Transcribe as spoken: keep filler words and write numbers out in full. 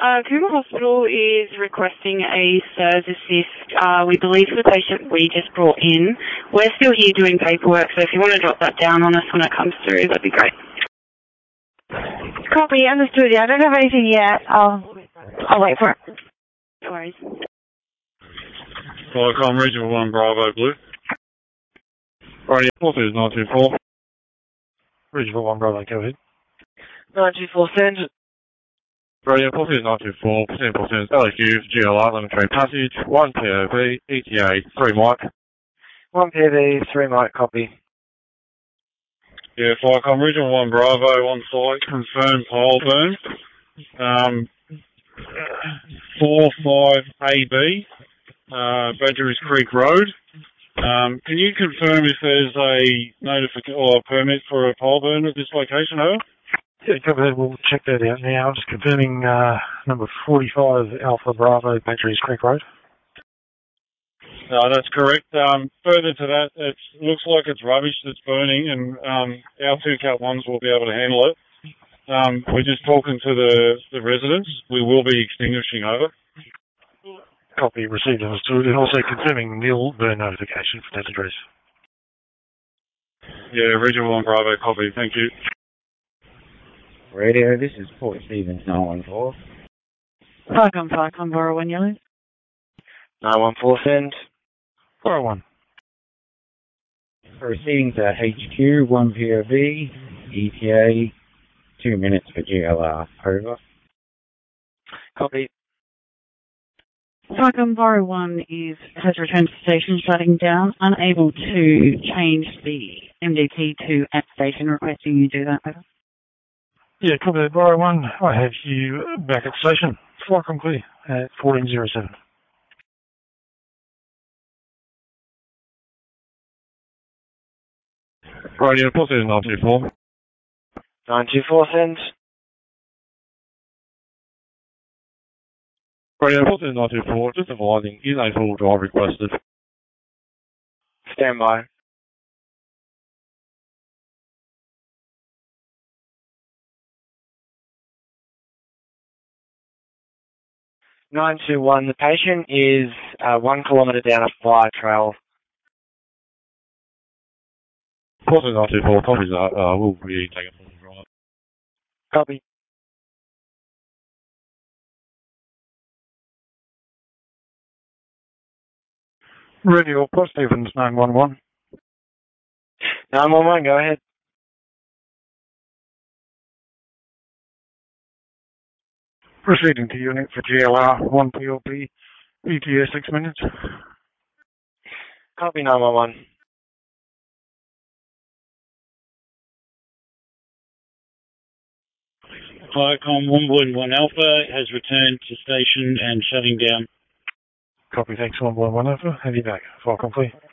Uh, Cougar Hospital is requesting a surge assist. Uh, we believe for the patient we just brought in. We're still here doing paperwork, so if you want to drop that down on us when it comes through, that'd be great. Copy, understood. Yeah, I don't have anything yet. I'll, I'll wait for it. No worries. Viacom Regional one Bravo Blue. Radio four two nine two four. Regional one Bravo, go ahead. nine two four send. Radio four two nine two four, sample sends L Q, G L R, lemon train passage, one P O V, E T A, three Mike. one P O V, three Mike, copy. Yeah, Viacom Regional one Bravo on site, confirmed pole burn. Um, four five A B, uh, Badgerys Creek Road. Um, can you confirm if there's a notification or a permit for a pole burn at this location, over? Yeah, cover that. We'll check that out now. I'm just confirming uh, number forty-five Alpha Bravo, Badgerys Creek Road. No, that's correct. Um, further to that, it looks like it's rubbish that's burning, and um, our two Cat ones will be able to handle it. Um, we're just talking to the, the residents. We will be extinguishing over. Copy received and understood, and also confirming nil burn notification for that address. Yeah, Regional one Bravo, copy. Thank you. Radio, this is Port Stevens nine one four. Viacom, Viacom, Borough one Yellow. nine one four send. four oh one. Proceedings at H Q, one P O V, E T A, two minutes for G L R. Over. Copy. Viacom, Borough one is, has returned to station, shutting down, unable to change the M D T to at station, requesting you do that. Over. Yeah, copy that. Borough one, I have you back at station. Viacom clear at fourteen oh seven. Radio four two nine two four. nine two four send. Radio four two nine two four, just advising, is a full drive requested. Stand by. nine two one, the patient is uh, one kilometre down a fire trail. four two nine two four, copies that. Uh, we'll be taking a full drive. Copy. Radio Port Stevens nine one one. nine one one, go ahead. Proceeding to unit for G L R, one P O P, E T A six minutes. Copy nine one one. Viacom one Blue one Alpha has returned to station and shutting down. Copy, thanks, one one one Alpha. Have you back. Viacom clear.